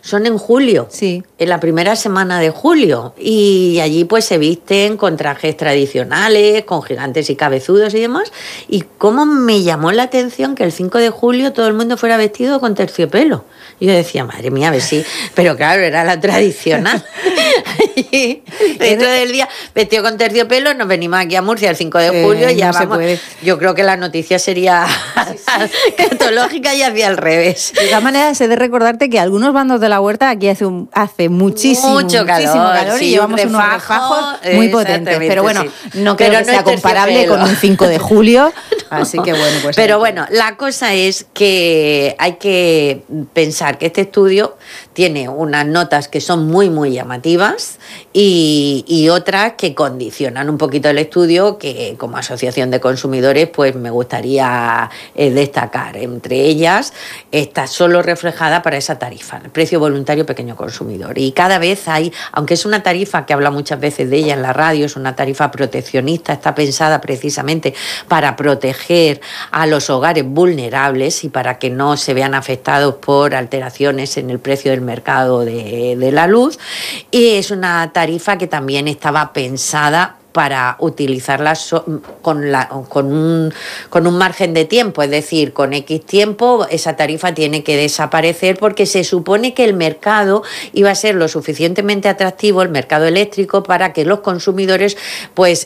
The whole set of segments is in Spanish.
son en julio, sí, en la primera semana de julio, y allí pues se visten con trajes tradicionales, con gigantes y cabezudos y demás, y cómo me llamó la atención que el 5 de julio todo el mundo fuera vestido con terciopelo. Y yo decía, madre mía, a ver si... Pero claro, era la tradicional. Y dentro del día, vestido con terciopelo, nos venimos aquí a Murcia el 5 de julio y ya no se vamos. puede. Yo creo que la noticia sería catológica y hacia al revés. De todas maneras, he de recordarte que algunos bandos de la huerta aquí hace muchísimo calor sí, y llevamos unos refajos muy potentes. Pero bueno, no creo que sea comparable con un 5 de julio. Así que bueno, pues... Pero bueno, la cosa es que hay que pensar que este estudio tiene unas notas que son muy, muy llamativas y otras que condicionan un poquito el estudio, que como asociación de consumidores pues me gustaría destacar. Entre ellas está solo reflejada para esa tarifa, el precio voluntario pequeño consumidor. Y cada vez hay, aunque es una tarifa que habla muchas veces de ella en la radio, es una tarifa proteccionista, está pensada precisamente para proteger a los hogares vulnerables y para que no se vean afectados por alteraciones en el precio del mercado de la luz. Y es una tarifa que también estaba pensada para utilizarla con un margen de tiempo, es decir, con X tiempo esa tarifa tiene que desaparecer porque se supone que el mercado iba a ser lo suficientemente atractivo, el mercado eléctrico, para que los consumidores pues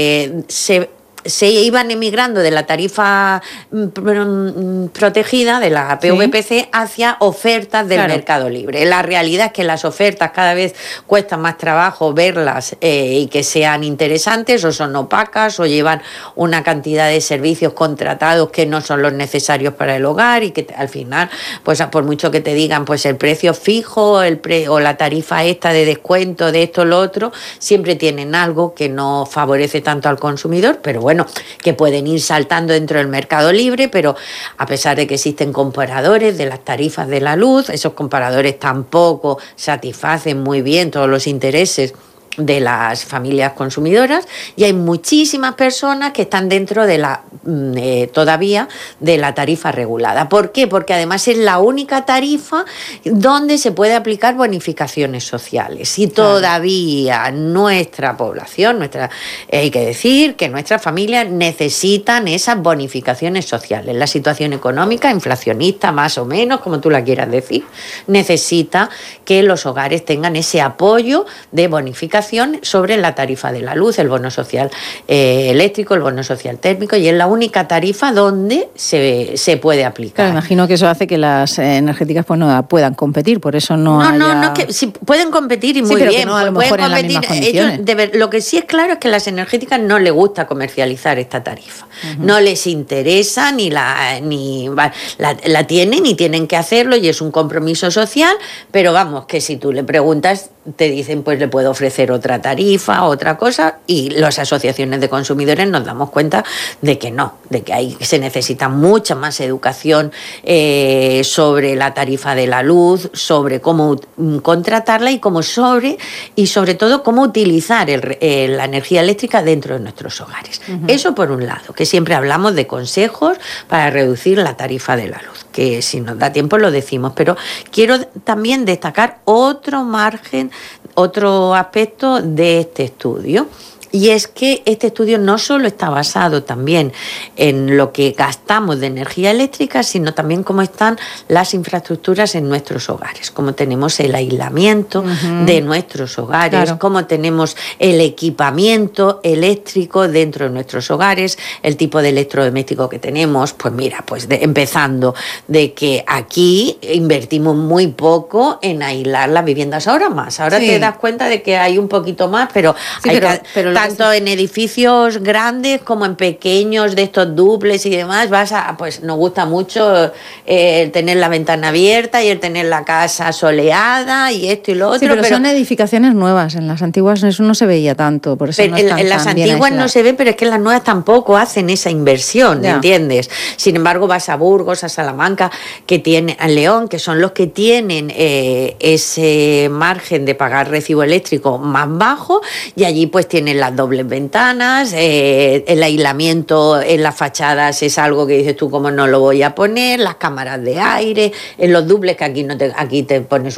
se iban emigrando de la tarifa protegida, de la PVPC, ¿sí?, hacia ofertas del mercado libre. La realidad es que las ofertas cada vez cuesta más trabajo verlas y que sean interesantes, o son opacas, o llevan una cantidad de servicios contratados que no son los necesarios para el hogar, y que al final, pues por mucho que te digan pues el precio fijo o la tarifa esta de descuento de esto o lo otro, siempre tienen algo que no favorece tanto al consumidor, pero bueno, que pueden ir saltando dentro del mercado libre, pero a pesar de que existen comparadores de las tarifas de la luz, esos comparadores tampoco satisfacen muy bien todos los intereses de las familias consumidoras, y hay muchísimas personas que están dentro de todavía de la tarifa regulada. ¿Por qué? Porque además es la única tarifa donde se puede aplicar bonificaciones sociales, y todavía nuestra población, hay que decir que nuestras familias necesitan esas bonificaciones sociales. La situación económica, inflacionista más o menos, como tú la quieras decir, necesita que los hogares tengan ese apoyo de bonificación sobre la tarifa de la luz, el bono social eléctrico, el bono social térmico, y es la única tarifa donde se puede aplicar. Claro, imagino que eso hace que las energéticas pues no puedan competir, por eso no es que sí, pueden competir y muy pero bien, que no, a lo mejor en las mismas condiciones. Lo que sí es claro es que a las energéticas no les gusta comercializar esta tarifa. Uh-huh. No les interesa la tienen y tienen que hacerlo, y es un compromiso social, pero vamos, que si tú le preguntas te dicen pues le puedo ofrecer otra tarifa, otra cosa, y las asociaciones de consumidores nos damos cuenta de que no, de que se necesita mucha más educación sobre la tarifa de la luz, sobre cómo contratarla y sobre todo cómo utilizar la energía eléctrica dentro de nuestros hogares. Uh-huh. Eso por un lado, que siempre hablamos de consejos para reducir la tarifa de la luz, que si nos da tiempo lo decimos, pero quiero también destacar otro aspecto de este estudio. Y es que este estudio no solo está basado también en lo que gastamos de energía eléctrica, sino también cómo están las infraestructuras en nuestros hogares, cómo tenemos el aislamiento de nuestros hogares, cómo tenemos el equipamiento eléctrico dentro de nuestros hogares, el tipo de electrodoméstico que tenemos. Pues mira, empezando de que aquí invertimos muy poco en aislar las viviendas, ahora te das cuenta de que hay un poquito más, pero tanto en edificios grandes como en pequeños de estos duples y demás, pues nos gusta mucho el tener la ventana abierta y el tener la casa soleada y esto y lo otro. Sí, pero son edificaciones nuevas, en las antiguas eso no se veía tanto, por eso no están en las tan bien antiguas no se ve, pero es que en las nuevas tampoco hacen esa inversión, ¿entiendes? Sin embargo, vas a Burgos, a Salamanca, a León, que son los que tienen ese margen de pagar recibo eléctrico más bajo, y allí pues tienen las dobles ventanas, el aislamiento en las fachadas es algo que dices tú, ¿cómo no lo voy a poner? Las cámaras de aire, en los duples, que aquí te pones